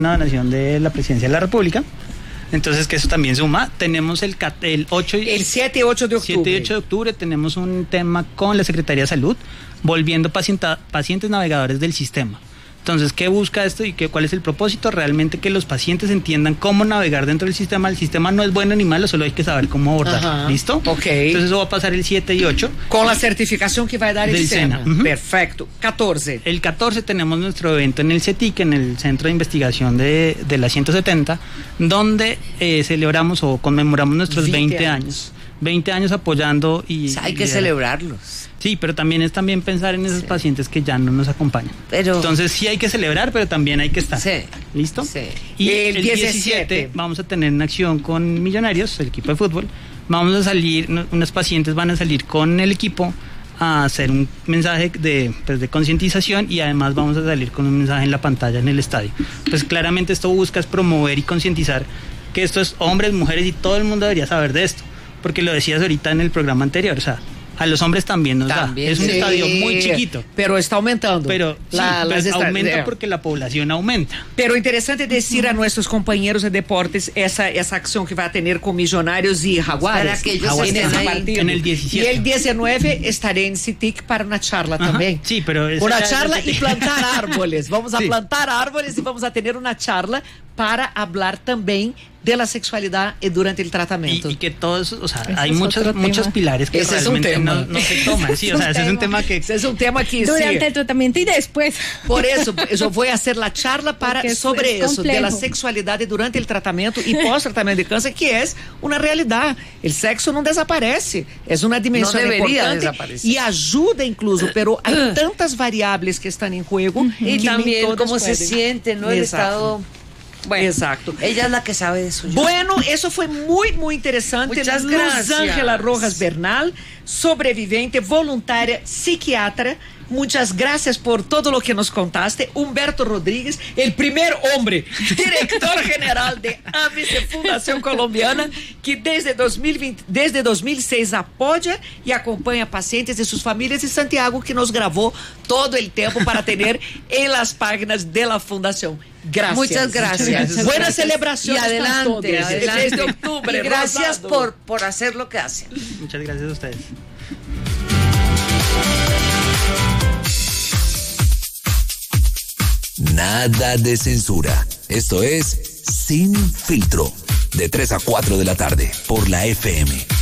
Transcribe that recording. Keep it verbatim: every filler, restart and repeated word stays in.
una donación de la Presidencia de la República. Entonces, que eso también suma. Tenemos el, el ocho y... El siete y ocho de octubre. siete y ocho de octubre tenemos un tema con la Secretaría de Salud, volviendo pacienta, pacientes navegadores del sistema. Entonces, ¿qué busca esto y qué, cuál es el propósito? Realmente que los pacientes entiendan cómo navegar dentro del sistema. El sistema no es bueno ni malo, solo hay que saber cómo abordar. Ajá. ¿Listo? Ok. Entonces, eso va a pasar el siete y ocho. Con la certificación que va a dar el del SENA. SENA. Uh-huh. Perfecto. catorce. El catorce tenemos nuestro evento en el CETIC, en el Centro de Investigación de, de la ciento setenta, donde eh, celebramos o conmemoramos nuestros veinte años. veinte años apoyando y... O sea, hay y que de, celebrarlos. Sí, pero también es también pensar en esos sí. pacientes que ya no nos acompañan. Pero, entonces sí hay que celebrar, pero también hay que estar. Sí. ¿Listo? Sí. Y el, el diecisiete. diecisiete vamos a tener una acción con Millonarios, el equipo de fútbol. Vamos a salir, unos pacientes van a salir con el equipo a hacer un mensaje de, pues, de concientización, y además vamos a salir con un mensaje en la pantalla en el estadio. Pues claramente esto busca es promover y concientizar que esto es hombres, mujeres, y todo el mundo debería saber de esto, porque lo decías ahorita en el programa anterior, o sea, a los hombres también nos también, da. Es un sí, estadio muy chiquito. Pero está aumentando. Pero la, sí, las pues, aumenta estra... porque la población aumenta. Pero interesante decir a nuestros compañeros de deportes esa, esa acción que va a tener con Millonarios y Jaguares. Para que ellos Jaguares estén ahí. partido. En el diecisiete. Y el diecinueve estaré en CITIC para una charla. Ajá, también. Sí, pero... Una charla y plantar árboles. Vamos a sí. plantar árboles y vamos a tener una charla para hablar también de la sexualidad durante el tratamiento. Y, y que todos, o sea, ese hay muchos, muchos pilares que ese realmente es un tema. No, no se toman. Sí, o sea, ese es un tema que... Ese es un tema que... Durante sí. el tratamiento y después. Por eso, yo voy a hacer la charla para es, sobre es eso, complejo. de la sexualidad durante el tratamiento y post-tratamiento de cáncer, que es una realidad. El sexo no desaparece, es una dimensión no importante desaparecer. y ayuda incluso, pero hay tantas variables que están en juego. Uh-huh. Y también cómo pueden. se siente, ¿no? El Exacto. estado... Bueno, exacto. Ella es la que sabe de eso. Bueno, eso fue muy, muy interesante. Muchas Luz gracias. Ángela Rojas Bernal, sobreviviente, voluntaria, psiquiatra. Muchas gracias por todo lo que nos contaste. Humberto Rodríguez, el primer hombre, director general de A B C Fundación Colombiana, que desde dos mil veinte, desde dos mil seis apoya y acompaña pacientes y sus familias, y Santiago, que nos grabó todo el tiempo para tener en las páginas de la Fundación. Gracias. Muchas gracias. Muchas Buena gracias. Celebración. Y adelante, adelante. Desde octubre. Y gracias por, por, por hacer lo que hacen. Muchas gracias a ustedes. Nada de censura. Esto es Sin Filtro. De tres a cuatro de la tarde por la F M.